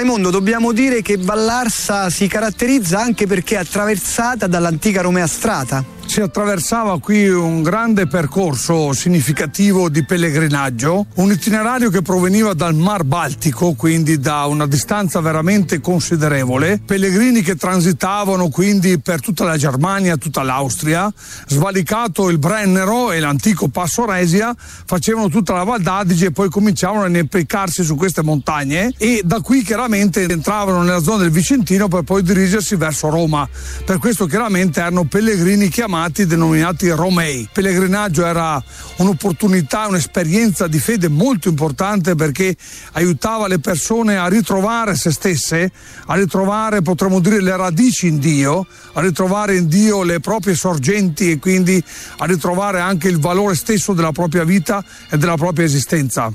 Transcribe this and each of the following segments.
Raimondo, dobbiamo dire che Vallarsa si caratterizza anche perché è attraversata dall'antica Romea Strata. Si attraversava qui un grande percorso significativo di pellegrinaggio, un itinerario che proveniva dal Mar Baltico, quindi da una distanza veramente considerevole, pellegrini che transitavano quindi per tutta la Germania, tutta l'Austria, svalicato il Brennero e l'antico Passo Resia, facevano tutta la Val d'Adige e poi cominciavano a inepicarsi su queste montagne e da qui chiaramente entravano nella zona del Vicentino per poi dirigersi verso Roma. Per questo chiaramente erano pellegrini denominati Romei. Il pellegrinaggio era un'opportunità, un'esperienza di fede molto importante perché aiutava le persone a ritrovare se stesse, a ritrovare, potremmo dire, le radici in Dio, a ritrovare in Dio le proprie sorgenti e quindi a ritrovare anche il valore stesso della propria vita e della propria esistenza.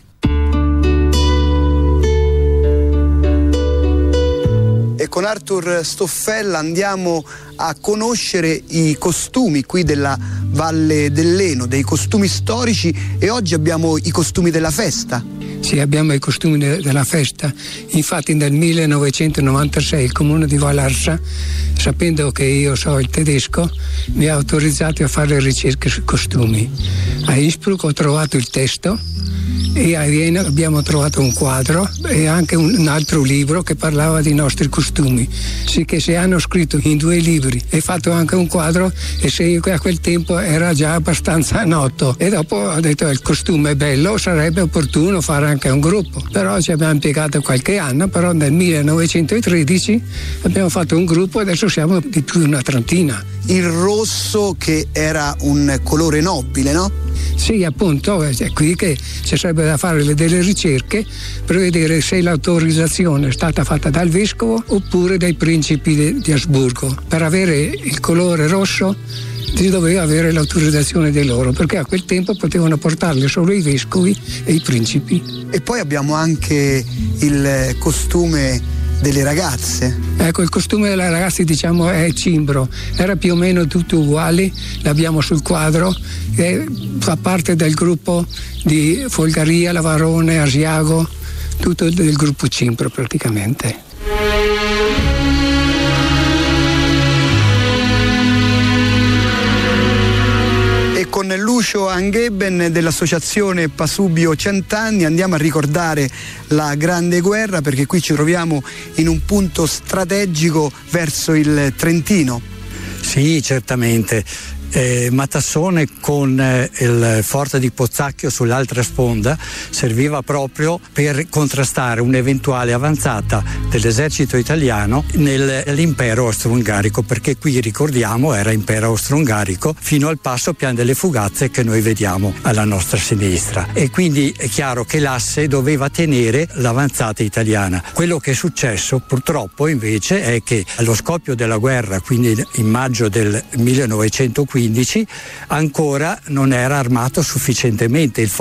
E con Arthur Stoffella andiamo a conoscere i costumi qui della Valle dell'Eno, dei costumi storici, e oggi abbiamo i costumi della festa. Sì, abbiamo i costumi della festa. Infatti nel 1996 il comune di Vallarsa, sapendo che io so il tedesco, mi ha autorizzato a fare ricerche sui costumi. A Innsbruck ho trovato il testo e a Vienna abbiamo trovato un quadro e anche un altro libro che parlava dei nostri costumi. Sì, che si hanno scritto in 2 libri e fatto anche un quadro, e se io a quel tempo era già abbastanza noto, e dopo ho detto il costume è bello, sarebbe opportuno fare anche un gruppo, però ci abbiamo impiegato qualche anno, però nel 1913 abbiamo fatto un gruppo e adesso siamo di più di una trentina. Il rosso che era un colore nobile, no? Sì, appunto, è qui che ci sarebbe da fare delle ricerche per vedere se l'autorizzazione è stata fatta dal vescovo oppure dai principi di Asburgo. Per avere il colore rosso si doveva avere l'autorizzazione di loro, perché a quel tempo potevano portarli solo i vescovi e i principi. E poi abbiamo anche il costume delle ragazze. Ecco, il costume delle ragazze diciamo è cimbro, era più o meno tutto uguale, l'abbiamo sul quadro e fa parte del gruppo di Folgaria, Lavarone, Asiago, tutto del gruppo cimbro praticamente. Con Lucio Angeben dell'associazione Pasubio Cent'anni andiamo a ricordare la Grande Guerra, perché qui ci troviamo in un punto strategico verso il Trentino. Sì, certamente. Matassone con il forte di Pozzacchio sull'altra sponda serviva proprio per contrastare un'eventuale avanzata dell'esercito italiano nell'impero austro-ungarico, perché qui, ricordiamo, era impero austro-ungarico fino al passo Pian delle Fugazze che noi vediamo alla nostra sinistra, e quindi è chiaro che l'asse doveva tenere l'avanzata italiana. Quello che è successo purtroppo invece è che allo scoppio della guerra, quindi in maggio del 1915, ancora non era armato sufficientemente il